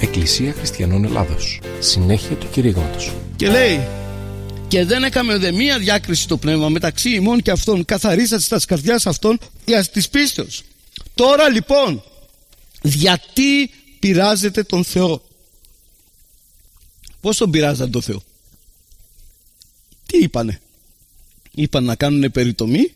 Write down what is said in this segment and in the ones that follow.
Εκκλησία Χριστιανών Ελλάδος. Συνέχεια του κηρύγματος. Και λέει: και δεν έκαμε δε μία διάκριση το πνεύμα μεταξύ ημών και αυτών, καθαρίσατε τα καρδιάς αυτών για της πίστεως. Τώρα λοιπόν, γιατί πειράζετε τον Θεό? Πώς τον πειράζαν τον Θεό? Τι είπανε? Είπαν να κάνουν περιτομή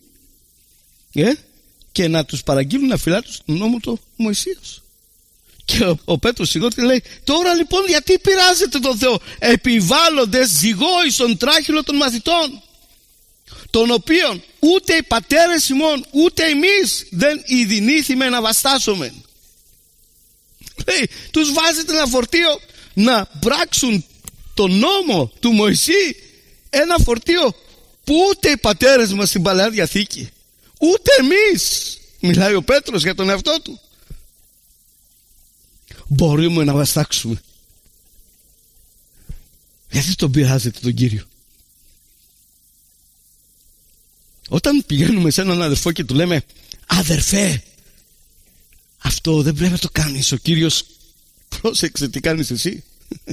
και να τους παραγγείλουν να φυλάτουν τον νόμο του Μωυσίας. Και ο Πέτρος συγχωρεί, λέει: τώρα λοιπόν γιατί πειράζετε τον Θεό, επιβάλλοντες ζυγό εις τον τράχυλο των μαθητών, των οποίων ούτε οι πατέρες ημών ούτε εμείς δεν ειδηνήθημε να βαστάσουμε. Λέει, τους βάζετε ένα φορτίο να πράξουν τον νόμο του Μωυσή, ένα φορτίο που ούτε οι πατέρες μας στην Παλαιά Διαθήκη, ούτε εμείς, μιλάει ο Πέτρος για τον εαυτό του, μπορούμε να βαστάξουμε. Γιατί τον πειράζετε τον Κύριο? Όταν πηγαίνουμε σε έναν αδερφό και του λέμε: αδερφέ, αυτό δεν πρέπει να το κάνεις, ο Κύριος πρόσεξε τι κάνεις εσύ.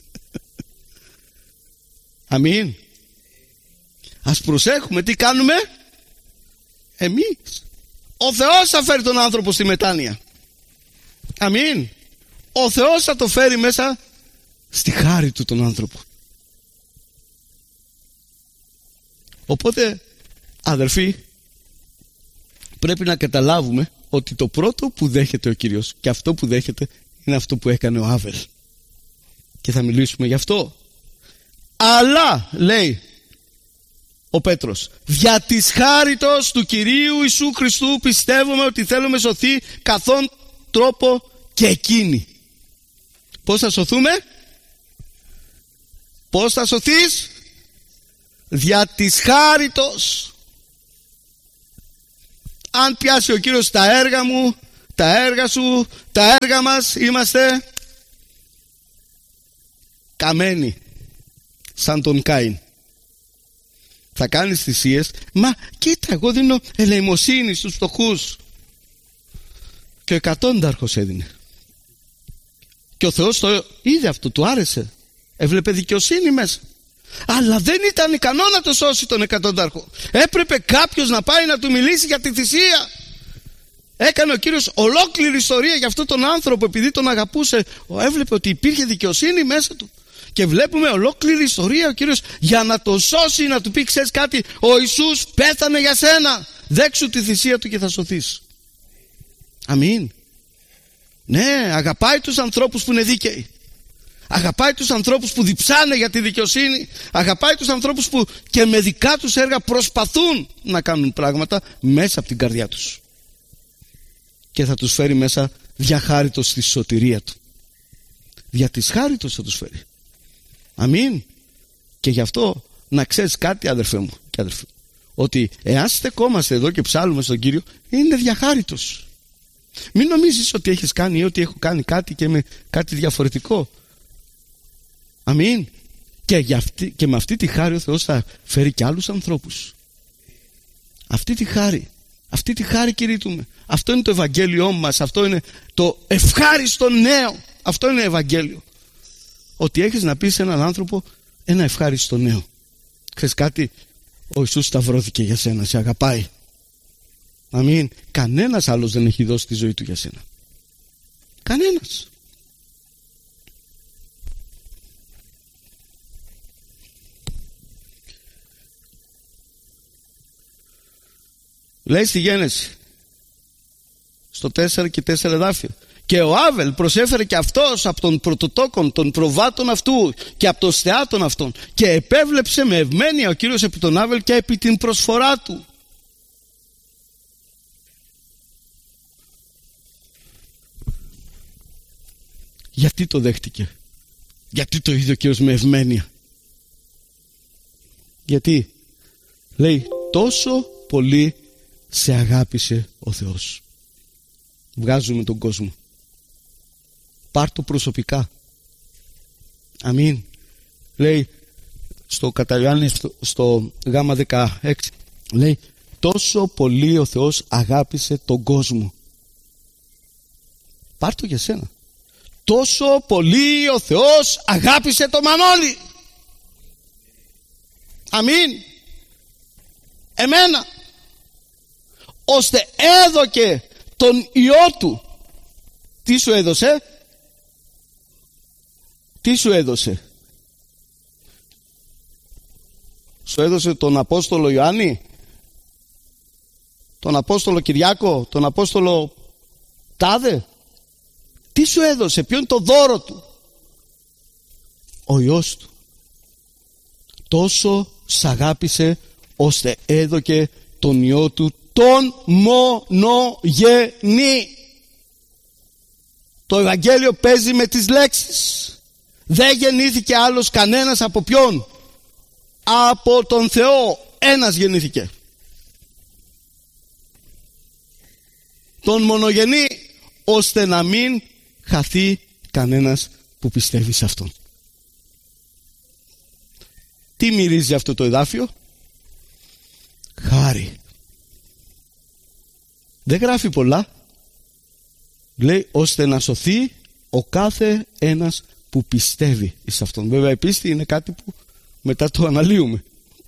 Αμήν. Ας προσέχουμε τι κάνουμε εμείς. Ο Θεός θα φέρει τον άνθρωπο στη μετάνοια. Αμήν. Ο Θεός θα το φέρει μέσα στη χάρη του τον άνθρωπο. Οπότε, αδερφοί, πρέπει να καταλάβουμε ότι το πρώτο που δέχεται ο Κύριος και αυτό που δέχεται είναι αυτό που έκανε ο Άβελ. Και θα μιλήσουμε γι' αυτό. Αλλά, λέει ο Πέτρος, δια της χάριτος του Κυρίου Ιησού Χριστού πιστεύουμε ότι θέλουμε σωθεί καθόν τρόπο και εκείνη. Πώς θα σωθούμε? Πώς θα σωθείς? Δια της χάριτος. Αν πιάσει ο Κύριος τα έργα μου, τα έργα σου, τα έργα μας, είμαστε καμένοι σαν τον Κάιν. Θα κάνεις θυσίες, μα κοίτα, εγώ δίνω ελεημοσύνη στους φτωχούς. Και ο 100 έδινε. Και ο Θεός το είδε αυτό, του άρεσε. Έβλεπε δικαιοσύνη μέσα. Αλλά δεν ήταν ικανό να το σώσει τον 100. Έπρεπε κάποιος να πάει να του μιλήσει για τη θυσία. Έκανε ο Κύριος ολόκληρη ιστορία για αυτόν τον άνθρωπο, επειδή τον αγαπούσε. Έβλεπε ότι υπήρχε δικαιοσύνη μέσα του. Και βλέπουμε ολόκληρη ιστορία ο Κύριος για να το σώσει, να του πει: ξέρεις κάτι, ο Ιησούς πέθανε για σένα, δέξου τη θυσία του και θα σωθείς. Αμήν. Ναι, αγαπάει τους ανθρώπους που είναι δίκαιοι. Αγαπάει τους ανθρώπους που διψάνε για τη δικαιοσύνη. Αγαπάει τους ανθρώπους που και με δικά τους έργα προσπαθούν να κάνουν πράγματα μέσα από την καρδιά τους. Και θα τους φέρει μέσα διαχάριτος στη σωτηρία του. Δια της χάριτος θα τους φέρει. Αμήν. Και γι' αυτό να ξέρεις κάτι, αδερφέ μου και αδερφέ, ότι εάν στεκόμαστε εδώ και ψάλουμε στον Κύριο, είναι διαχάριτος. Μην νομίζεις ότι έχεις κάνει ή ότι έχω κάνει κάτι και με κάτι διαφορετικό. Αμήν. Και με αυτή τη χάρη ο Θεός θα φέρει και άλλους ανθρώπους. Αυτή τη χάρη κηρύττουμε. Αυτό είναι το Ευαγγέλιό μας. Αυτό είναι το ευχάριστο νέο. Αυτό είναι Ευαγγέλιο. Ότι έχεις να πεις σε έναν άνθρωπο ένα ευχάριστο νέο. Ξέρεις κάτι, ο Ιησούς σταυρώθηκε για σένα, σε αγαπάει. Αμήν. Κανένας άλλος δεν έχει δώσει τη ζωή του για σένα. Κανένας. Λέει στη Γένεση στο 4 και 4 εδάφια: και ο Άβελ προσέφερε και αυτός από των πρωτοτόκων των προβάτων αυτού και από των στεάτων αυτών, και επέβλεψε με ευμένεια ο Κύριος επί τον Άβελ και επί την προσφορά του. Γιατί το δέχτηκε? Γιατί το είδε ο Κύριος με ευμένεια? Γιατί λέει: τόσο πολύ σε αγάπησε ο Θεός. Βγάζουμε τον κόσμο. Πάρ' το προσωπικά. Αμήν. Λέει στο κατά Ιωάννη, στο γάμα 16, λέει: τόσο πολύ ο Θεός αγάπησε τον κόσμο. Πάρ' το για σένα. τόσο πολύ ο Θεός αγάπησε το Μανώλη. Αμήν. Εμένα. Ώστε έδωκε τον Υιό Του. Τι σου έδωσε? Τι σου έδωσε? Σου έδωσε τον Απόστολο Ιωάννη, τον Απόστολο Κυριάκο, τον Απόστολο Τάδε? Τι σου έδωσε? Ποιο είναι το δώρο Του? Ο Υιός Του. Τόσο σ' αγάπησε ώστε έδωκε τον Υιό Του, τον μονογενή. Το Ευαγγέλιο παίζει με τις λέξεις. Δεν γεννήθηκε άλλος κανένας από ποιον? Από τον Θεό. Ένας γεννήθηκε. Τον μονογενή, ώστε να μην χαθεί κανένας που πιστεύει σε Αυτόν. Τι μυρίζει αυτό το εδάφιο? Χάρη. Δεν γράφει πολλά. Λέει ώστε να σωθεί ο κάθε ένας που πιστεύει εις Αυτόν. Βέβαια η πίστη είναι κάτι που μετά το αναλύουμε.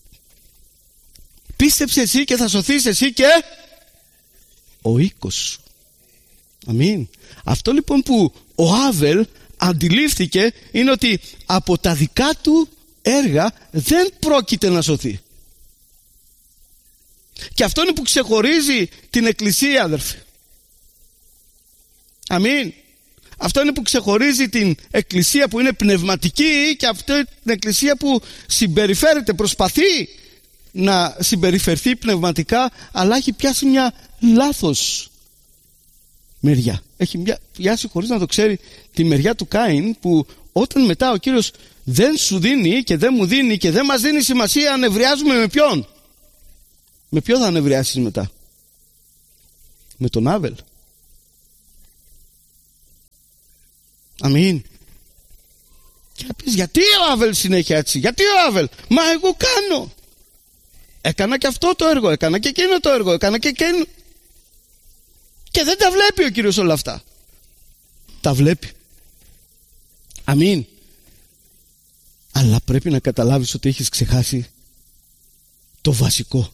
Πίστεψε εσύ και θα σωθείς εσύ και ο οίκος σου. Αμήν. Αυτό λοιπόν που ο Άβελ αντιλήφθηκε είναι ότι από τα δικά του έργα δεν πρόκειται να σωθεί. Και αυτό είναι που ξεχωρίζει την Εκκλησία, αδερφέ. Αμήν. Αυτό είναι που ξεχωρίζει την Εκκλησία που είναι πνευματική και αυτή την Εκκλησία που συμπεριφέρεται, προσπαθεί να συμπεριφερθεί πνευματικά, αλλά έχει πιάσει μια λάθος μεριά. Έχει πιάσει χωρίς να το ξέρει τη μεριά του Κάιν, που όταν μετά ο Κύριος δεν σου δίνει και δεν μου δίνει και δεν μας δίνει σημασία, ανευριάζουμε με ποιον? Με ποιον θα ανευριάσεις μετά? Με τον Άβελ. Αμήν. Και να πεις γιατί ο Άβελ συνέχεια έτσι? Γιατί ο Άβελ? Μα εγώ κάνω. Έκανα και αυτό το έργο, έκανα και εκείνο το έργο, έκανα και εκείνο. Και δεν τα βλέπει ο Κύριος όλα αυτά. Τα βλέπει. Αμήν. Αλλά πρέπει να καταλάβεις ότι έχεις ξεχάσει το βασικό.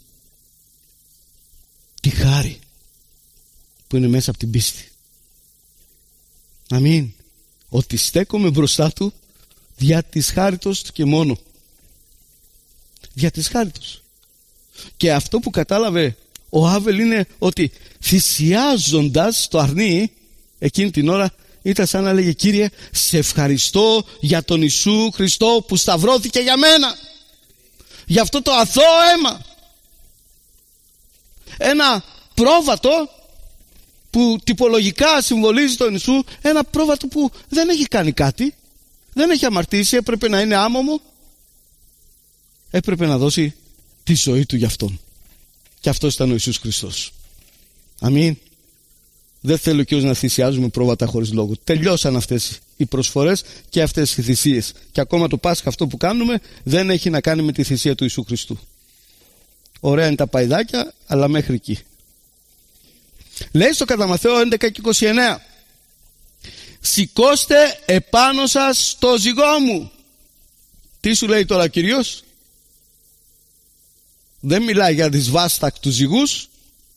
Τη χάρη που είναι μέσα από την πίστη. Αμήν. Ότι στέκομαι μπροστά Του δια της χάριτος και μόνο. Δια της χάριτος. Και αυτό που κατάλαβε ο Άβελ είναι ότι θυσιάζοντας το αρνί εκείνη την ώρα, ήταν σαν να λέγε Κύριε, σε ευχαριστώ για τον Ιησού Χριστό που σταυρώθηκε για μένα, για αυτό το αθώο αίμα. Ένα πρόβατο που τυπολογικά συμβολίζει τον Ιησού, ένα πρόβατο που δεν έχει κάνει κάτι, δεν έχει αμαρτήσει, έπρεπε να είναι άμωμο, έπρεπε να δώσει τη ζωή του για Αυτόν. Και αυτός ήταν ο Ιησούς Χριστός. Αμήν. Δεν θέλω και να θυσιάζουμε πρόβατα χωρίς λόγο. Τελειώσαν αυτές οι προσφορές και αυτές οι θυσίες. Και ακόμα το Πάσχα αυτό που κάνουμε δεν έχει να κάνει με τη θυσία του Ιησού Χριστού. Ωραία είναι τα παϊδάκια, αλλά μέχρι εκεί. Λέει στο κατά Μαθαίο 11 και 29, σηκώστε επάνω σας το ζυγό μου. Τι σου λέει τώρα Κύριος? Δεν μιλάει για δυσβάστακτους ζυγούς.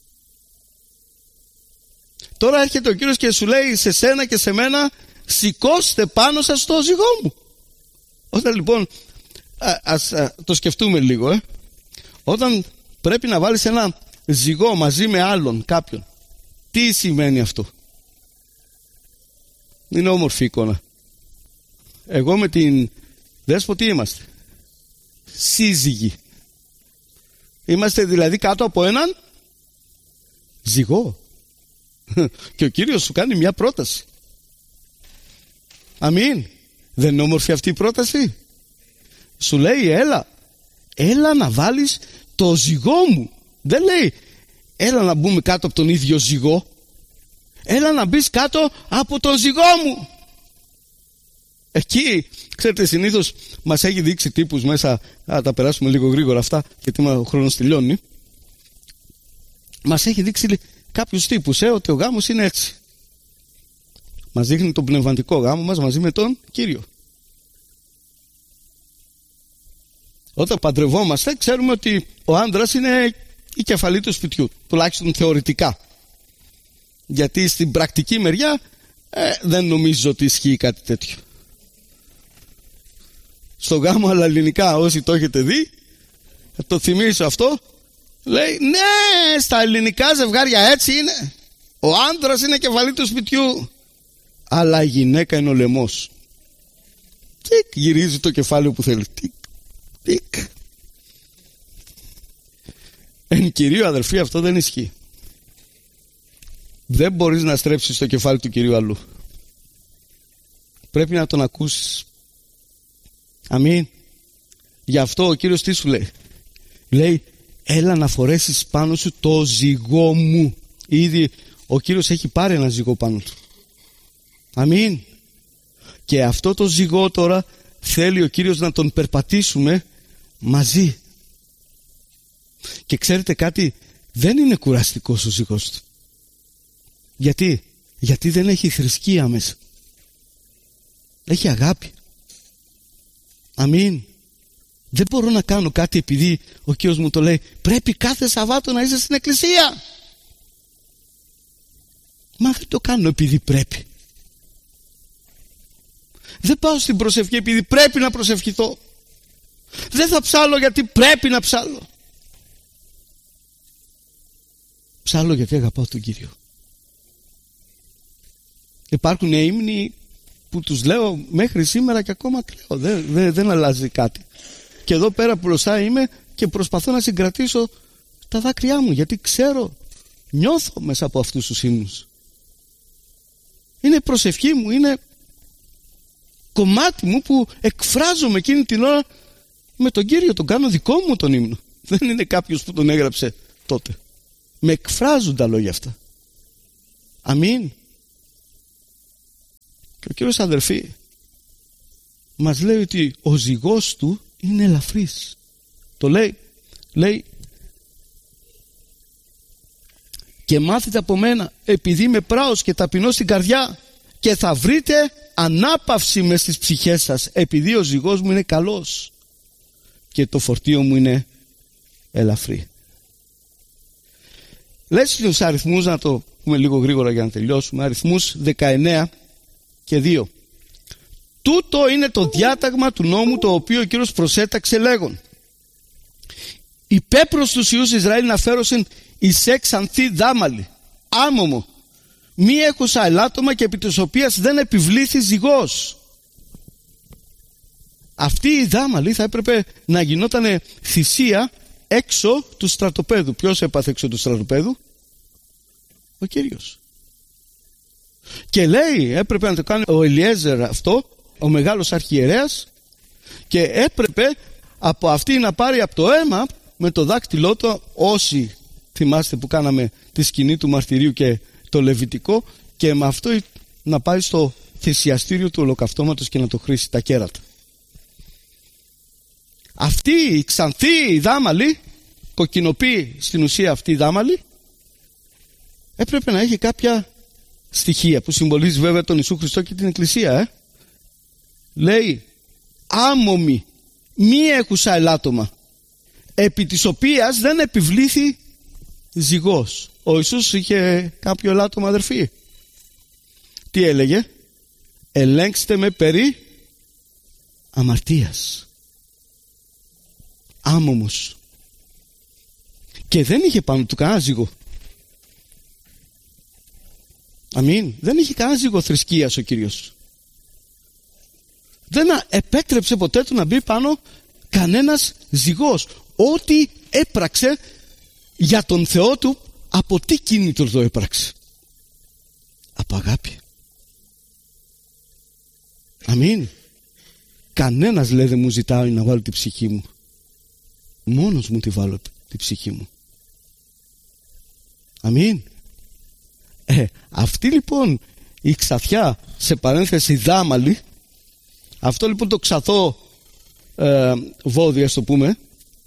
Τώρα έρχεται ο Κύριος και σου λέει σε σένα και σε μένα, σηκώστε πάνω σας το ζυγό μου. Όταν λοιπόν ας το σκεφτούμε λίγο, όταν πρέπει να βάλεις ένα ζυγό μαζί με άλλον κάποιον, τι σημαίνει αυτό? Είναι όμορφη εικόνα. Εγώ με την Δέσπο τι είμαστε? Σύζυγοι. Είμαστε δηλαδή κάτω από έναν ζυγό. Και ο Κύριος σου κάνει μια πρόταση. Αμήν. Δεν είναι όμορφη αυτή η πρόταση? Σου λέει έλα να βάλεις το ζυγό μου. Δεν λέει έλα να μπούμε κάτω από τον ίδιο ζυγό. Έλα να μπεις κάτω από τον ζυγό μου. Εκεί, ξέρετε, συνήθως μας έχει δείξει τύπους μέσα. Θα τα περάσουμε λίγο γρήγορα αυτά, γιατί ο χρόνος τελειώνει. Μας έχει δείξει κάποιους τύπους, ότι ο γάμος είναι έτσι. Μας δείχνει τον πνευματικό γάμο μας μαζί με τον Κύριο. Όταν παντρευόμαστε ξέρουμε ότι ο άντρας είναι η κεφαλή του σπιτιού, τουλάχιστον θεωρητικά. Γιατί στην πρακτική μεριά δεν νομίζω ότι ισχύει κάτι τέτοιο. Στο γάμο αλλά ελληνικά, όσοι το έχετε δει, θα το θυμίσω αυτό, λέει ναι, στα ελληνικά ζευγάρια έτσι είναι. Ο άντρας είναι κεφαλή του σπιτιού, αλλά η γυναίκα είναι ο λαιμός. Και γυρίζει το κεφάλι που θέλει. Τικ, τικ. Εν κυρίω αδερφοί, αυτό δεν ισχύει. Δεν μπορείς να στρέψεις το κεφάλι του Κυρίου αλλού. Πρέπει να τον ακούσεις. Αμήν. Γι' αυτό ο Κύριος τι σου λέει? Λέει έλα να φορέσεις πάνω σου το ζυγό μου. Ήδη ο Κύριος έχει πάρει ένα ζυγό πάνω του. Αμήν. Και αυτό το ζυγό τώρα θέλει ο Κύριος να τον περπατήσουμε μαζί. Και ξέρετε κάτι, δεν είναι κουραστικός ο ζυγός του. Γιατί δεν έχει θρησκεία μέσα. Έχει αγάπη. Αμήν. Δεν μπορώ να κάνω κάτι επειδή ο Κύριος μου το λέει. Πρέπει κάθε Σαββάτο να είσαι στην εκκλησία. Μα δεν το κάνω επειδή πρέπει. Δεν πάω στην προσευχή επειδή πρέπει να προσευχηθώ. Δεν θα ψάλω γιατί πρέπει να ψάλω. Ψάλω γιατί αγαπάω τον Κύριο. Υπάρχουν ύμνοι που τους λέω μέχρι σήμερα και ακόμα κλαίω. Δεν αλλάζει κάτι. Και εδώ πέρα μπροστά είμαι και προσπαθώ να συγκρατήσω τα δάκρυά μου, γιατί ξέρω, νιώθω μέσα από αυτούς τους ύμνους. Είναι προσευχή μου, είναι κομμάτι μου που εκφράζομαι εκείνη την ώρα με τον Κύριο. Τον κάνω δικό μου τον ύμνο. Δεν είναι κάποιος που τον έγραψε τότε. Με εκφράζουν τα λόγια αυτά. Αμήν. Και ο Κύριος αδερφοί μας λέει ότι ο ζυγός του είναι ελαφρύς. Το λέει και μάθετε από μένα επειδή είμαι πράος και ταπεινός στην καρδιά και θα βρείτε ανάπαυση μες στις ψυχές σας, επειδή ο ζυγός μου είναι καλός και το φορτίο μου είναι ελαφρύ. Λέτε στους αριθμούς, να το πούμε λίγο γρήγορα για να τελειώσουμε. Αριθμούς 19 και 2. Τούτο είναι το διάταγμα του νόμου το οποίο ο Κύριος προσέταξε λέγον. Υπέπρος τους Υιούς Ισραήλ να φέρωσιν εις εξανθή δάμαλη, άμωμο, μη έχουσα ελάττωμα και επί της οποίας δεν επιβλήθη ζυγός. Αυτή η δάμαλη θα έπρεπε να γινόταν θυσία έξω του στρατοπέδου. Ποιος έπαθε έξω του στρατοπέδου? Ο Κύριος. Και λέει έπρεπε να το κάνει ο Ελιέζερ αυτό, ο μεγάλος αρχιερέας, και έπρεπε από αυτή να πάρει από το αίμα με το δάκτυλό του, όσοι θυμάστε που κάναμε τη σκηνή του μαρτυρίου και το λεβιτικό, και με αυτό να πάει στο θυσιαστήριο του ολοκαυτώματος και να το χρήσει τα κέρατα. Αυτή η ξανθή η δάμαλη, κοκκινοπή στην ουσία αυτή η δάμαλη, έπρεπε να έχει κάποια στοιχεία που συμβολίζει βέβαια τον Ιησού Χριστό και την Εκκλησία. Λέει άμωμη, μη έχουσα ελάττωμα, επί της οποίας δεν επιβλήθη ζυγός. Ο Ιησούς είχε κάποιο ελάττωμα, αδερφοί? Τι έλεγε? Ελέγξτε με περί αμαρτίας. Άμωμος. Και δεν είχε πάνω του κανένα ζυγό. Αμήν. Δεν είχε κανένα ζυγό θρησκείας ο Κύριος. Δεν επέτρεψε ποτέ του να μπει πάνω κανένας ζυγός. Ό,τι έπραξε για τον Θεό του, από τι κίνητρο το έπραξε? Από αγάπη. Αμήν. Κανένας, λέει, δεν μου ζητάει να βάλω την ψυχή μου. Μόνος μου τη βάλω την ψυχή μου. Αμήν. Αυτή λοιπόν η ξαθιά, σε παρένθεση δάμαλη, αυτό λοιπόν το ξαθό βόδι, ας το πούμε,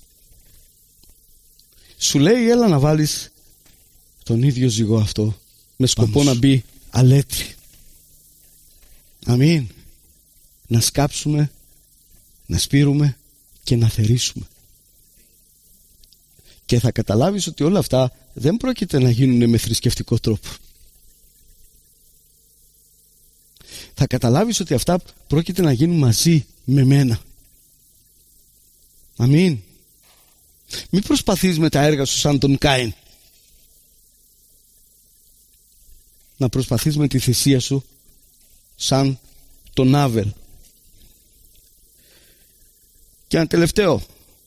σου λέει έλα να βάλεις τον ίδιο ζυγό αυτό με σκοπό να μπει αλέτρι. Αμήν. Να σκάψουμε, να σπείρουμε και να θερήσουμε. Και θα καταλάβεις ότι όλα αυτά δεν πρόκειται να γίνουν με θρησκευτικό τρόπο. Θα καταλάβεις ότι αυτά πρόκειται να γίνουν μαζί με μένα. Αμήν. Μην προσπαθείς με τα έργα σου σαν τον Κάιν. Να προσπαθείς με τη θυσία σου σαν τον Άβελ. Και ένα τελευταίο.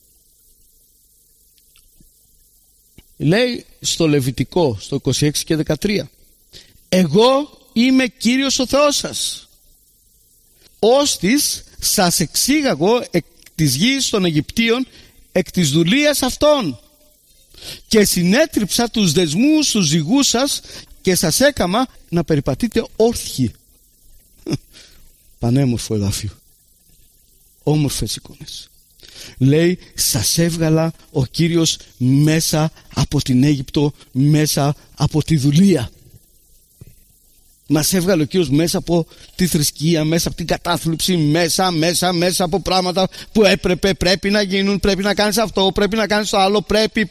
Λέει στο Λεβιτικό, στο 26 και 13, εγώ είμαι Κύριος ο Θεός σας, ώστις σας εξήγαγω εκ της γης των Αιγυπτίων, εκ της δουλείας αυτών, και συνέτριψα τους δεσμούς τους ζυγούς σας και σας έκαμα να περιπατείτε όρθιοι. Πανέμορφο εδάφιο, όμορφες εικόνες. Λέει, σας έβγαλα ο Κύριος μέσα από την Αίγυπτο, μέσα από τη δουλεία. Μας έβγαλε ο Κύριος μέσα από τη θρησκεία, μέσα από την κατάθλιψη, μέσα από πράγματα που πρέπει να γίνουν, πρέπει να κάνεις αυτό, πρέπει να κάνεις το άλλο, πρέπει.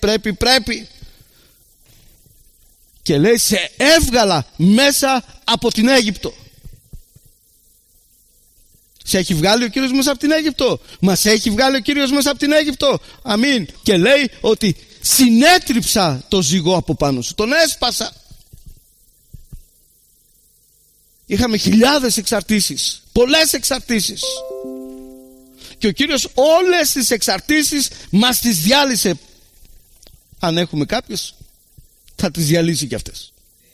Και λέει, σε έβγαλα μέσα από την Αίγυπτο. Σε έχει βγάλει ο Κύριος μέσα από την Αίγυπτο. Μας έχει βγάλει ο Κύριος μέσα από την Αίγυπτο. Αμήν. Και λέει ότι συνέτριψα το ζυγό από πάνω σου, τον έσπασα. Είχαμε χιλιάδες εξαρτήσεις, πολλές εξαρτήσεις, και ο Κύριος όλες τις εξαρτήσεις μας τις διάλυσε. Αν έχουμε κάποιες, θα τις διαλύσει και αυτές.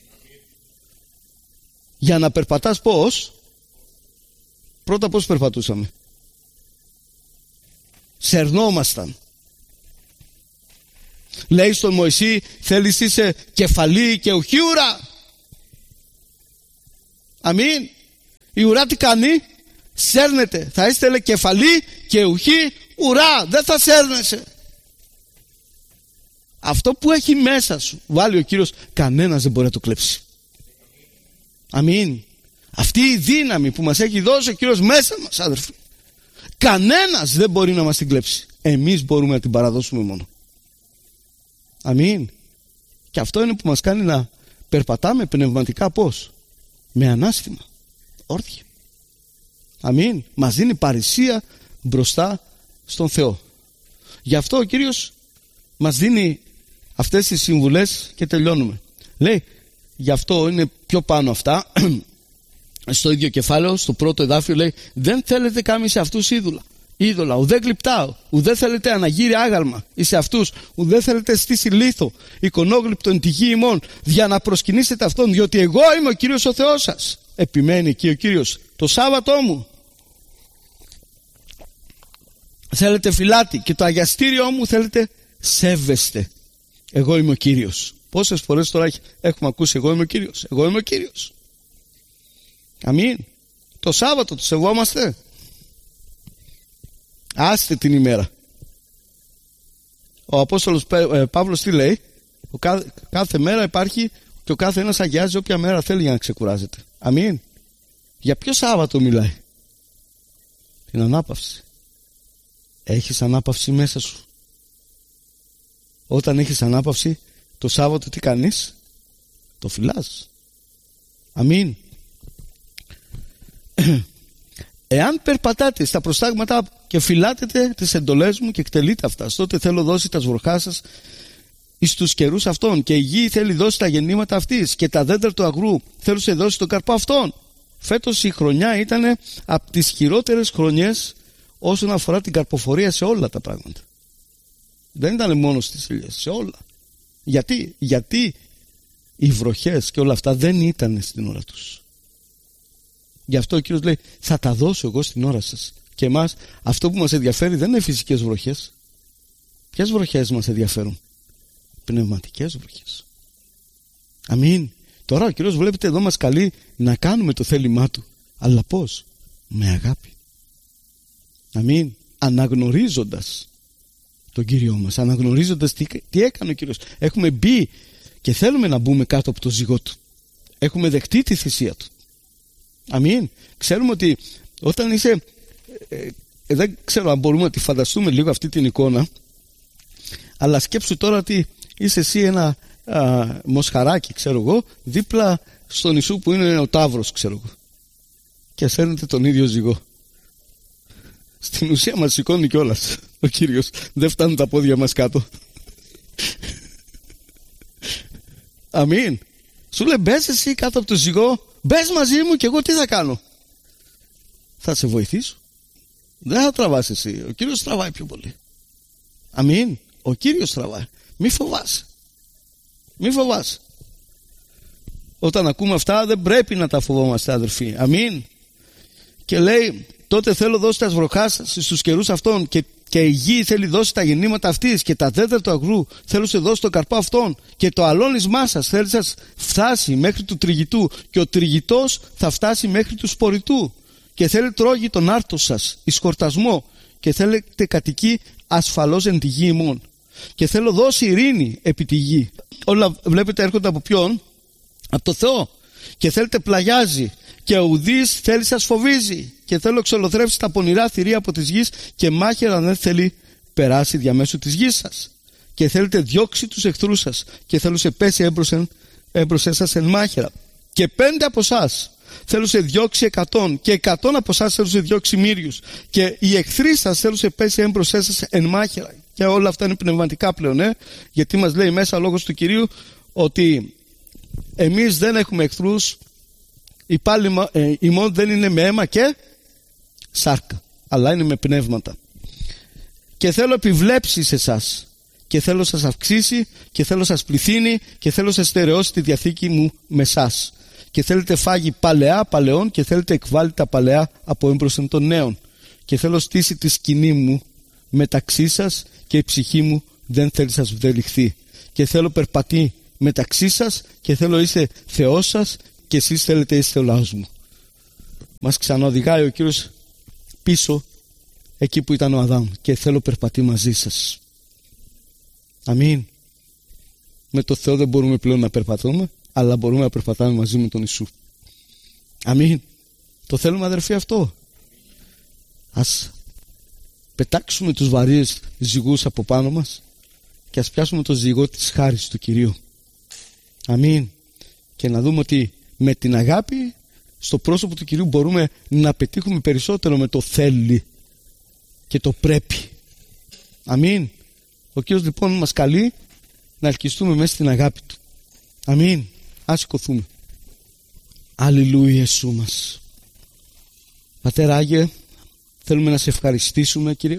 Για να περπατάς πώς? Πρώτα πώς περπατούσαμε? Σερνόμασταν. Λέει στον Μωυσή, θέλεις είσαι κεφαλή και ουχή ουρά. Αμήν. Η ουρά τι κάνει? Σέρνεται. Θα είστε λέει κεφαλή και ουχή ουρά. Δεν θα σέρνεσαι. Αυτό που έχει μέσα σου βάλει ο Κύριος, κανένας δεν μπορεί να το κλέψει. Αμήν. Αυτή η δύναμη που μας έχει δώσει ο Κύριος μέσα μας, αδερφοί, κανένας δεν μπορεί να μας την κλέψει. Εμείς μπορούμε να την παραδώσουμε μόνο. Αμήν. Και αυτό είναι που μας κάνει να περπατάμε πνευματικά πώς? Με ανάστημα, όρθια. Αμήν. Μας δίνει παρησία μπροστά στον Θεό. Γι' αυτό ο Κύριος μας δίνει αυτές τις συμβουλές και τελειώνουμε. Λέει, γι' αυτό είναι πιο πάνω αυτά, στο ίδιο κεφάλαιο, στο πρώτο εδάφιο λέει, δεν θέλετε κάμει σε αυτούς είδωλα, ουδέ γλυπτάω, ουδέ θέλετε αναγύρι άγαλμα ή σε αυτούς, ουδέ θέλετε στήσει λίθο, εικονόγλυπτο εν τη γη ημών, για να προσκυνήσετε αυτόν, διότι εγώ είμαι ο Κύριος ο Θεός σας. Επιμένει εκεί ο Κύριος, το Σάββατό μου θέλετε φυλάτη και το αγιαστήριό μου θέλετε σέβεστε. Εγώ είμαι ο Κύριος. Πόσες φορές τώρα έχουμε ακούσει εγώ είμαι ο Κύριος, εγώ είμαι ο Κύριος. Αμήν. Το Σάββατο το σεβόμαστε? Άστε την ημέρα. Ο Απόστολος Παύλος τι λέει? Κάθε μέρα υπάρχει και ο κάθε ένας αγιάζει όποια μέρα θέλει για να ξεκουράζεται. Αμήν. Για ποιο Σάββατο μιλάει? Την ανάπαυση. Έχεις ανάπαυση μέσα σου? Όταν έχεις ανάπαυση, το Σάββατο τι κάνεις? Το φυλάς. Αμήν. Εάν περπατάτε στα προστάγματα και φυλάτετε τις εντολές μου και εκτελείτε αυτά, τότε θέλω δώσει τα σβορχά σας εις τους καιρούς αυτών, και η γη θέλει δώσει τα γεννήματα αυτής, και τα δέντρα του αγρού θέλουν σε δώσει τον καρπό αυτών. Φέτος η χρονιά ήταν από τις χειρότερες χρονιές όσον αφορά την καρποφορία σε όλα τα πράγματα. Δεν ήταν μόνο στις ελιές, σε όλα. Γιατί οι βροχές και όλα αυτά δεν ήταν στην ώρα τους. Γι' αυτό ο Κύριος λέει, θα τα δώσω εγώ στην ώρα σας. Και εμάς αυτό που μας ενδιαφέρει δεν είναι φυσικές βροχές. Ποιες βροχές μας ενδιαφέρουν? Πνευματικές βροχές. Αμήν. Τώρα ο Κύριος, βλέπετε εδώ, μας καλεί να κάνουμε το θέλημά Του. Αλλά πώς? Με αγάπη. Αμήν. Αναγνωρίζοντας τον Κύριο μας, αναγνωρίζοντας τι έκανε ο Κύριος. Έχουμε μπει και θέλουμε να μπούμε κάτω από το ζυγό Του. Έχουμε δεχτεί τη θυσία Του. Αμήν. Ξέρουμε ότι όταν είσαι, δεν ξέρω αν μπορούμε να τη φανταστούμε λίγο αυτή την εικόνα, αλλά σκέψου τώρα ότι είσαι εσύ ένα μοσχαράκι, ξέρω εγώ, δίπλα στο νησού που είναι ο Ταύρος, ξέρω εγώ, και σέρνετε τον ίδιο ζυγό. Στην ουσία μας σηκώνει κιόλας ο Κύριος, δεν φτάνουν τα πόδια μας κάτω. Αμήν. Σου λέει, μπες εσύ κάτω από το ζυγό, μπες μαζί μου και εγώ τι θα κάνω? Θα σε βοηθήσω. Δεν θα τραβάς εσύ, ο Κύριος τραβάει πιο πολύ. Αμήν. Ο Κύριος τραβάει. Μη φοβάσαι. Μη φοβάσαι. Όταν ακούμε αυτά δεν πρέπει να τα φοβόμαστε, αδερφοί. Αμήν. Και λέει, τότε θέλω δώσει τα βροχά στους καιρούς αυτών, και η γη θέλει δώσει τα γεννήματα αυτής, και τα δέντρα του αγρού θέλω σε δώσει το καρπό αυτών, και το αλώνισμά σας θέλει σας φτάσει μέχρι του τριγητού, και ο τριγητός θα φτάσει μέχρι του σπορητού, και θέλει τρώγει τον άρτο σας εις χορτασμό, και θέλετε κατοικεί ασφαλώς εν τη γη ημών, και θέλω δώσει ειρήνη επί τη γη. Όλα βλέπετε έρχονται από ποιον? Από το Θεό. Και θέλετε πλαγιάζει, και ο ουδής θέλει σας φοβίζει, και θέλω εξολοθρεύσει τα πονηρά θηρία από της γης, και μάχαιρα δεν θέλει περάσει διαμέσου της γης σας. Και θέλετε διώξει τους εχθρούς σας, και θέλω σε πέσει έμπροσέ σας εν μάχαιρα. Και 5 από εσάς θέλω σε διώξει 100, και 100 από εσάς θέλω σε διώξει μύριους, και οι εχθροί σας θέλω σε πέσει έμπροσέ σας εν μάχαιρα. Και όλα αυτά είναι πνευματικά πλέον, γιατί μας λέει μέσα λόγος του Κυρίου ότι εμείς δεν έχουμε εχθρούς, η πάλη ημών δεν είναι με αίμα και σάρκα, αλλά είναι με πνεύματα. Και θέλω επιβλέψει σε εσάς, και θέλω σας αυξήσει, και θέλω σας πληθύνει, και θέλω σας στερεώσει τη διαθήκη μου με εσάς. Και θέλετε φάγει παλαιά παλαιών, και θέλετε εκβάλει τα παλαιά από έμπροσθεν των νέων. Και θέλω στήσει τη σκηνή μου μεταξύ σας, και η ψυχή μου δεν θέλει σας βδελιχθεί. Και θέλω περπατεί μεταξύ σας, και θέλω είστε Θεός σας, και εσείς θέλετε είστε ο λαός μου. Μας ξαναοδηγάει ο Κύριος πίσω εκεί που ήταν ο Αδάμ, και θέλω περπατεί μαζί σας. Αμήν. Με το Θεό δεν μπορούμε πλέον να περπατούμε, αλλά μπορούμε να περπατάμε μαζί με τον Ιησού. Αμήν. Το θέλουμε, αδερφοί, αυτό? Ας πετάξουμε τους βαρύες ζυγούς από πάνω μας, και ας πιάσουμε το ζυγό της χάρης του Κυρίου. Αμήν. Και να δούμε ότι με την αγάπη στο πρόσωπο του Κυρίου μπορούμε να πετύχουμε περισσότερο με το θέλει και το πρέπει. Αμήν. Ο Κύριος λοιπόν μας καλεί να ελκυστούμε μέσα στην αγάπη Του. Αμήν. Ας σηκωθούμε. Αλληλούια Ιησού μας. Πατέρα Άγιε, θέλουμε να σε ευχαριστήσουμε, Κύριε,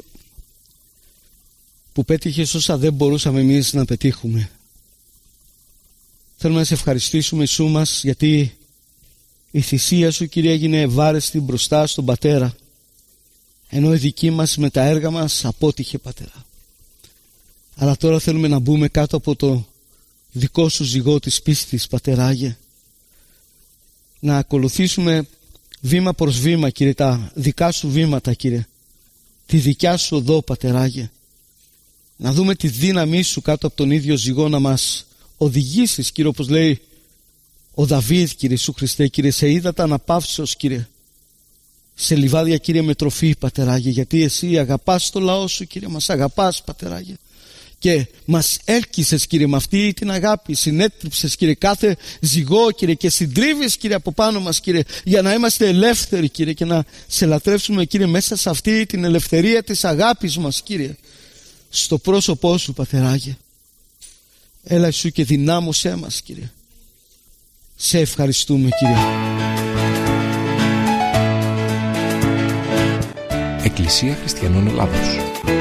που πέτυχες όσα δεν μπορούσαμε εμείς να πετύχουμε. Θέλουμε να σε ευχαριστήσουμε, Ιησού μας, γιατί η θυσία Σου, Κύριε, έγινε ευάρεστη μπροστά στον Πατέρα, ενώ η δική μας με τα έργα μας απότυχε, Πατέρα. Αλλά τώρα θέλουμε να μπούμε κάτω από το δικό Σου ζυγό της πίστης, Πατέρα Άγιε, να ακολουθήσουμε βήμα προς βήμα, Κύριε, τα δικά Σου βήματα, Κύριε, τη δικιά Σου οδό, Πατέρα Άγιε, να δούμε τη δύναμή Σου κάτω από τον ίδιο ζυγό, να μας οδηγήσεις, Κύριε, όπως λέει ο Δαβίδ, Κύριε Ιησού Χριστέ, Κύριε, σε ύδατα αναπαύσεως, Κύριε, σε λιβάδια, Κύριε, με τροφή, Πατέρα Άγιε, γιατί Εσύ αγαπάς το λαό Σου, Κύριε, μας αγαπάς, Πατέρα Άγιε, και μας έλκυσες, Κύριε, με αυτή την αγάπη, συνέτριψες, Κύριε, κάθε ζυγό, Κύριε, και συντρίβεις, Κύριε, από πάνω μας, Κύριε, για να είμαστε ελεύθεροι, Κύριε, και να σε λατρεύσουμε, Κύριε, μέσα σε αυτή την ελευθερία της αγάπης μας, Κύριε, στο πρόσωπό Σου, Πατέρα Άγιε. Έλα Ιησού και δυνάμωσέ μας, Κύριε. Σε ευχαριστούμε, Κύριε. Εκκλησία Χριστιανών Ελλάδος.